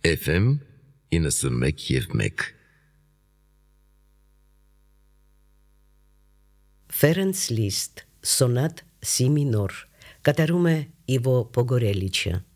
FM 91 եւ 1 Ֆերենց Լիստ, սոնատ սի մինոր, կատարում է Իվո Պոգորելիչը։